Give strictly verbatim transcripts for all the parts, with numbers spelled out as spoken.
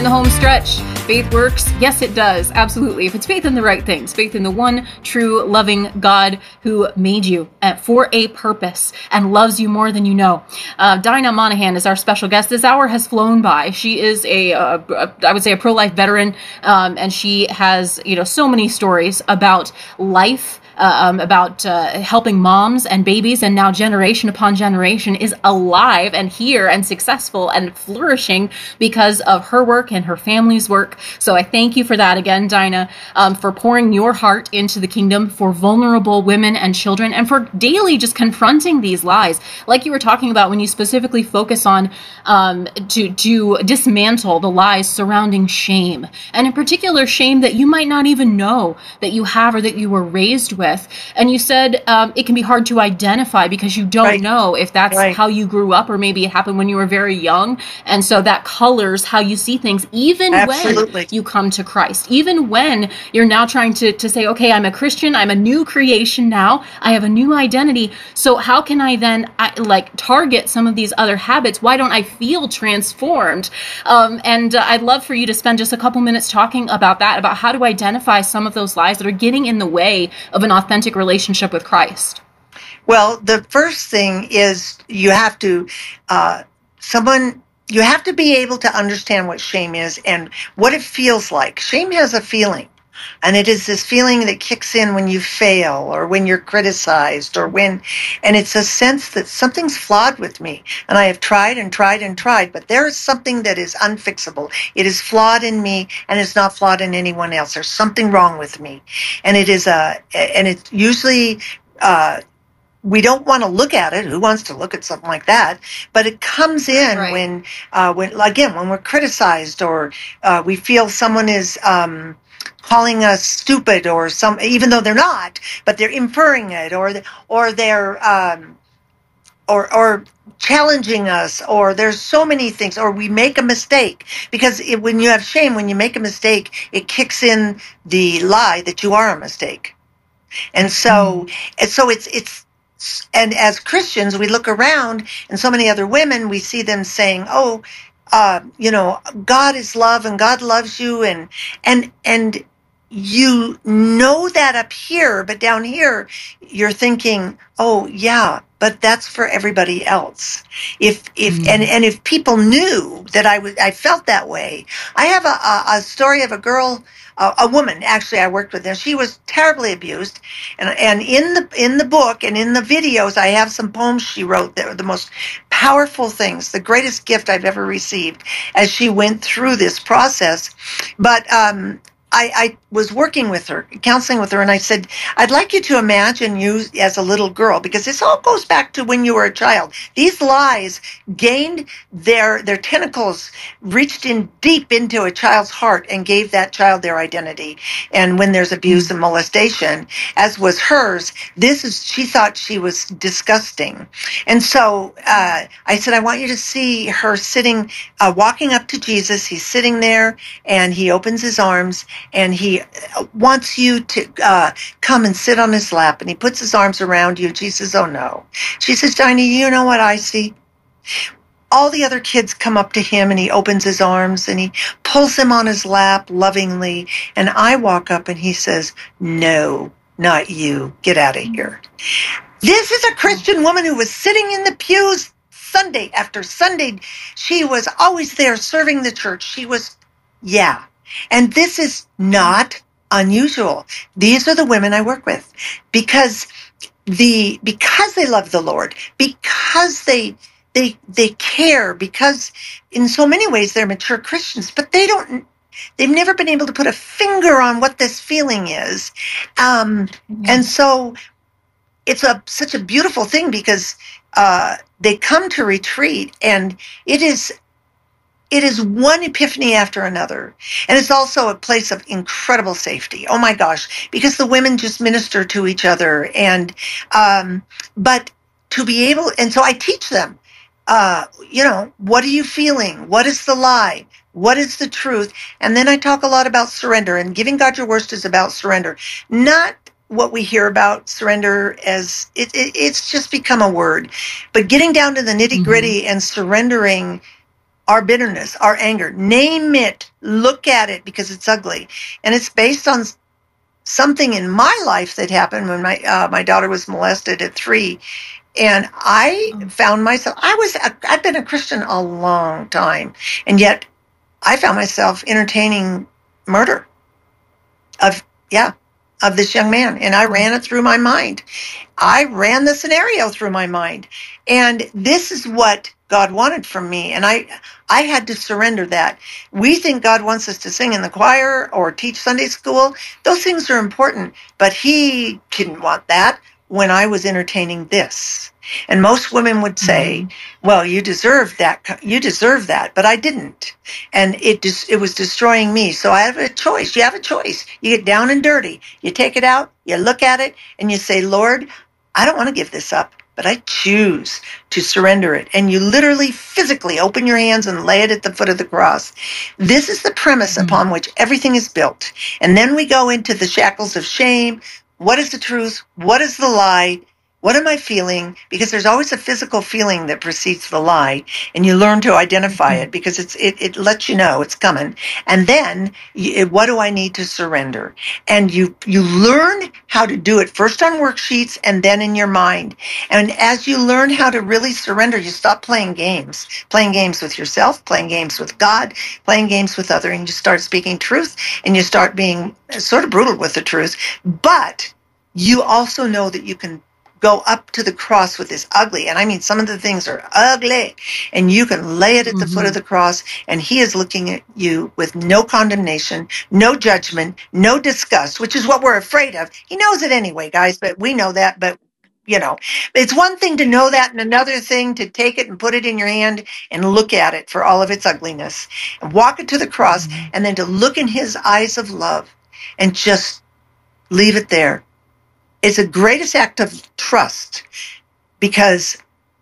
in the home stretch. Faith works. Yes, it does. Absolutely. If it's faith in the right things, faith in the one true loving God who made you for a purpose and loves you more than you know. Uh, Dinah Monahan is our special guest. This hour has flown by. She is a, a, a I would say, a pro-life veteran, um, and she has, you know, so many stories about life. Uh, um, about uh, helping moms and babies, and now generation upon generation is alive and here and successful and flourishing because of her work and her family's work. So I thank you for that again, Dinah, um, for pouring your heart into the kingdom for vulnerable women and children, and for daily just confronting these lies, like you were talking about when you specifically focus on um, to to dismantle the lies surrounding shame, and in particular shame that you might not even know that you have or that you were raised with. With. And you said um, it can be hard to identify because you don't right. know if that's right. how you grew up, or maybe it happened when you were very young. And so that colors how you see things, even Absolutely. When you come to Christ, even when you're now trying to, to say, okay, I'm a Christian, I'm a new creation now, I have a new identity. So how can I then I, like target some of these other habits? Why don't I feel transformed? Um, and uh, I'd love for you to spend just a couple minutes talking about that, about how to identify some of those lies that are getting in the way of an authentic relationship with Christ. Well, the first thing is you have to, uh, someone, you have to be able to understand what shame is and what it feels like. Shame has a feeling, and it is this feeling that kicks in when you fail or when you're criticized or when, and it's a sense that something's flawed with me. And I have tried and tried and tried, but there is something that is unfixable. It is flawed in me and it's not flawed in anyone else. There's something wrong with me. And it is a, and it's usually, uh, we don't want to look at it. Who wants to look at something like that? But it comes in right. when, uh, when, again, when we're criticized or, uh, we feel someone is, um, calling us stupid or some, even though they're not, but they're inferring it, or or they're um, or or challenging us, or there's so many things, or we make a mistake, because it, when you have shame, when you make a mistake, it kicks in the lie that you are a mistake, and so mm. and so it's it's. And as Christians, we look around, and so many other women, we see them saying, "Oh, uh, you know, God is love, and God loves you," and and and. You know that up here, but down here, you're thinking, oh, yeah, but that's for everybody else. If, if, mm. and, and if people knew that I was, I felt that way. I have a, a, a story of a girl, uh, a woman, actually, I worked with her. She was terribly abused. And, and in the, in the book and in the videos, I have some poems she wrote that were the most powerful things, the greatest gift I've ever received as she went through this process. But, um, I, I was working with her, counseling with her, and I said, I'd like you to imagine you as a little girl, because this all goes back to when you were a child. These lies gained their their tentacles, reached in deep into a child's heart and gave that child their identity. And when there's abuse and molestation, as was hers, this is, she thought she was disgusting. And so uh, I said, I want you to see her sitting, uh, walking up to Jesus. He's sitting there, and he opens his arms, and he wants you to uh, come and sit on his lap, and he puts his arms around you. She says, oh, no. She says, Dinah, you know what I see? All the other kids come up to him, and he opens his arms, and he pulls them on his lap lovingly, and I walk up, and he says, no, not you. Get out of here. This is a Christian woman who was sitting in the pews Sunday after Sunday. She was always there serving the church. She was, yeah. And this is not unusual. These are the women I work with, because the because they love the Lord, because they they they care, because in so many ways they're mature Christians, but they don't. They've never been able to put a finger on what this feeling is, um, mm-hmm. and so it's a such a beautiful thing, because uh, they come to retreat, and it is. It is one epiphany after another. And it's also a place of incredible safety. Oh my gosh, because the women just minister to each other. And, um, but to be able, and so I teach them, uh, you know, what are you feeling? What is the lie? What is the truth? And then I talk a lot about surrender, and giving God your worst is about surrender. Not what we hear about surrender as it, it, it's just become a word, but getting down to the nitty gritty mm-hmm. and surrendering our bitterness, our anger, name it, look at it because it's ugly. And it's based on something in my life that happened when my uh, my daughter was molested at three. And I found myself, I was, a, I've been a Christian a long time. And yet I found myself entertaining murder of, yeah, of this young man. And I ran it through my mind. I ran the scenario through my mind. And this is what God wanted from me. And I, I had to surrender that. We think God wants us to sing in the choir or teach Sunday school. Those things are important, but he didn't want that when I was entertaining this. And most women would say, mm-hmm. well, you deserve that. You deserve that. But I didn't. And it dis- it was destroying me. So I have a choice. You have a choice. You get down and dirty. You take it out. You look at it and you say, Lord, I don't want to give this up, but I choose to surrender it. And you literally physically open your hands and lay it at the foot of the cross. This is the premise mm-hmm. upon which everything is built. And then we go into the shackles of shame. What is the truth? What is the lie? What am I feeling? Because there's always a physical feeling that precedes the lie, and you learn to identify it because it's it, it lets you know it's coming. And then, you, what do I need to surrender? And you you learn how to do it first on worksheets and then in your mind. And as you learn how to really surrender, you stop playing games, playing games with yourself, playing games with God, playing games with others, and you start speaking truth, and you start being sort of brutal with the truth. But you also know that you can go up to the cross with this ugly, and I mean some of the things are ugly, and you can lay it at the mm-hmm. foot of the cross, and he is looking at you with no condemnation, no judgment, no disgust, which is what we're afraid of. He knows it anyway, guys, but we know that, but you know, it's one thing to know that and another thing to take it and put it in your hand and look at it for all of its ugliness and walk it to the cross mm-hmm. and then to look in his eyes of love and just leave it there. It's the greatest act of trust because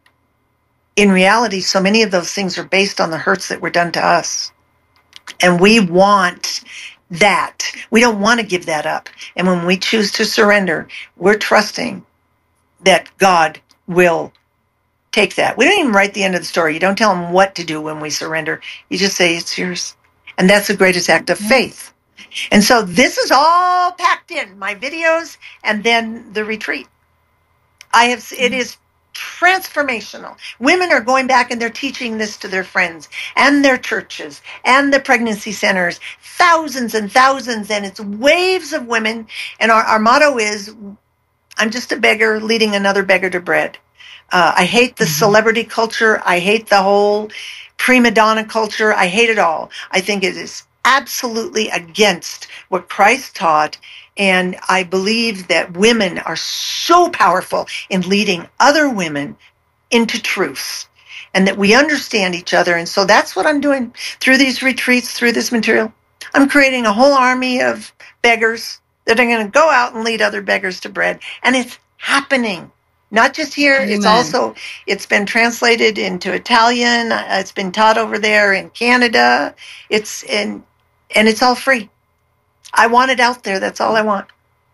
in reality, so many of those things are based on the hurts that were done to us. And we want that. We don't want to give that up. And when we choose to surrender, we're trusting that God will take that. We don't even write the end of the story. You don't tell him what to do when we surrender. You just say, it's yours. And that's the greatest act of faith. And so this is all packed in, my videos and then the retreat. I have, it is transformational. Women are going back and they're teaching this to their friends and their churches and the pregnancy centers, thousands and thousands, and it's waves of women. And our, our motto is, I'm just a beggar leading another beggar to bread. Uh, I hate the mm-hmm. celebrity culture. I hate the whole prima donna culture. I hate it all. I think it is absolutely against what Christ taught. And I believe that women are so powerful in leading other women into truth and that we understand each other. And so that's what I'm doing through these retreats, through this material. I'm creating a whole army of beggars that are going to go out and lead other beggars to bread. And it's happening. Not just here, Amen. It's also, it's been translated into Italian. It's been taught over there in Canada. It's in, and it's all free. I want it out there. That's all I want.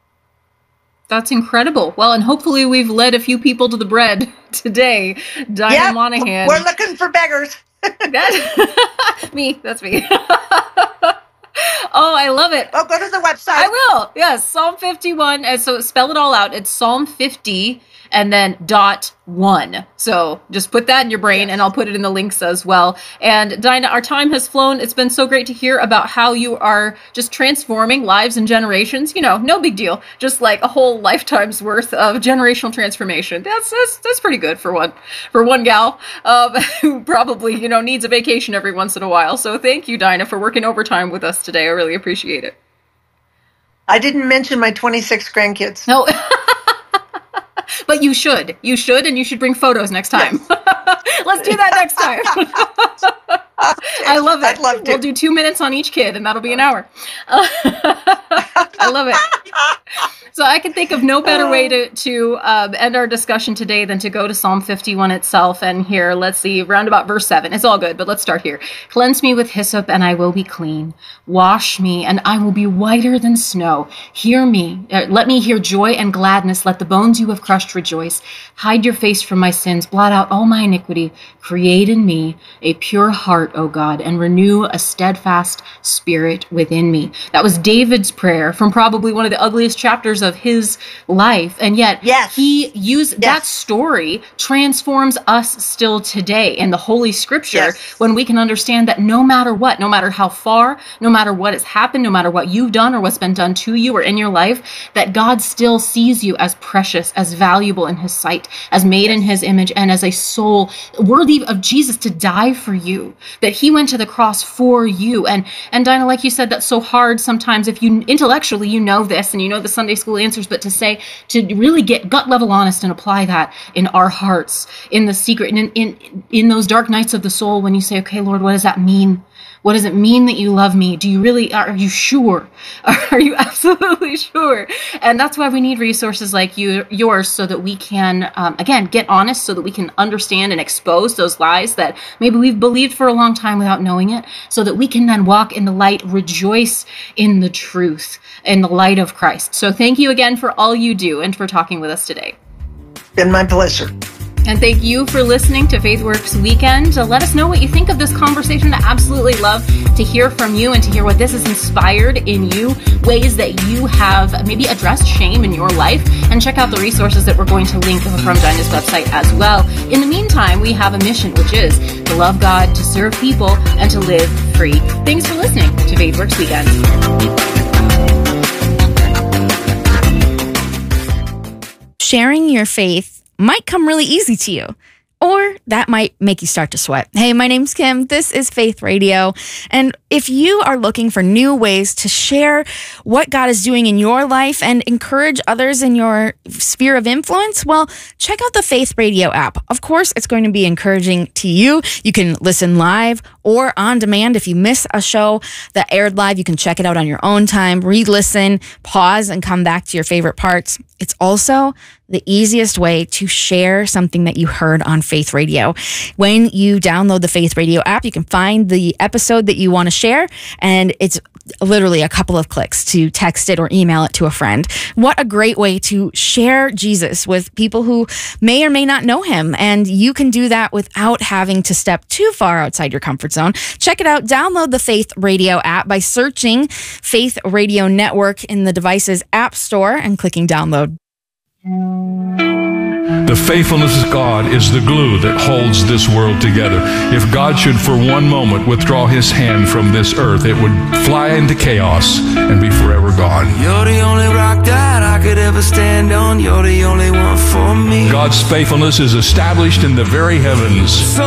That's incredible. Well, and hopefully we've led a few people to the bread today. Dinah yep, Monahan. We're looking for beggars. That's me. That's me. Oh, I love it. Oh, go to the website. I will. Yes, Psalm fifty-one. And so spell it all out. It's Psalm fifty and then dot one. So just put that in your brain, yes. and I'll put it in the links as well. And Dinah, our time has flown. It's been so great to hear about how you are just transforming lives and generations. You know, no big deal. Just like a whole lifetime's worth of generational transformation. That's that's that's pretty good for one for one gal um, who probably you know needs a vacation every once in a while. So thank you, Dinah, for working overtime with us today. I really appreciate it. I didn't mention my twenty-six grandkids. No. But you should. You should, and you should bring photos next time. Yes. Let's do that next time. I love it. I'd love to. We'll do two minutes on each kid, and that'll be an hour. I love it. So I can think of no better way to, to um, end our discussion today than to go to Psalm fifty-one itself. And here, let's see, round about verse seven. It's all good, but let's start here. Cleanse me with hyssop and I will be clean. Wash me and I will be whiter than snow. Hear me. Uh, let me hear joy and gladness. Let the bones you have crushed rejoice. Hide your face from my sins. Blot out all my iniquity. Create in me a pure heart, O God, and renew a steadfast spirit within me. That was David's prayer from probably one of the ugliest chapters of his life. And yet yes. he used yes. that story transforms us still today in the Holy Scripture yes. when we can understand that no matter what, no matter how far, no matter what has happened, no matter what you've done or what's been done to you or in your life, that God still sees you as precious, as valuable in his sight, as made in his image, and as a soul worthy of Jesus to die for you, that he went to the cross for you. And, and Dinah, like you said, that's so hard sometimes if you intellectually, you know this and you know the Sunday school answers, but to say, to really get gut level honest and apply that in our hearts, in the secret, and in, in, in those dark nights of the soul, when you say, okay, Lord, what does that mean? What does it mean that you love me? Do you really, are you sure? Are you absolutely sure? And that's why we need resources like you, yours, so that we can, um, again, get honest, so that we can understand and expose those lies that maybe we've believed for a long time without knowing it, so that we can then walk in the light, rejoice in the truth, in the light of Christ. So thank you again for all you do and for talking with us today. Been my pleasure. And thank you for listening to FaithWorks Weekend. Uh, let us know what you think of this conversation. I absolutely love to hear from you and to hear what this has inspired in you, ways that you have maybe addressed shame in your life, and check out the resources that we're going to link from Dinah's website as well. In the meantime, we have a mission, which is to love God, to serve people, and to live free. Thanks for listening to FaithWorks Weekend. Sharing your faith might come really easy to you, or that might make you start to sweat. Hey, my name's Kim. This is Faith Radio. And if you are looking for new ways to share what God is doing in your life and encourage others in your sphere of influence, well, check out the Faith Radio app. Of course, it's going to be encouraging to you. You can listen live or on demand. If you miss a show that aired live, you can check it out on your own time, re-listen, pause, and come back to your favorite parts. It's also the easiest way to share something that you heard on Faith Radio. When you download the Faith Radio app, you can find the episode that you want to share, and it's literally a couple of clicks to text it or email it to a friend. What a great way to share Jesus with people who may or may not know him. And you can do that without having to step too far outside your comfort zone. Check it out. Download the Faith Radio app by searching Faith Radio Network in the device's app store and clicking download. The faithfulness of God is the glue that holds this world together. If God should for one moment withdraw his hand from this earth, it would fly into chaos and be forever gone. You're the only rock that I could ever stand on. You're the only one for me. God's faithfulness is established in the very heavens.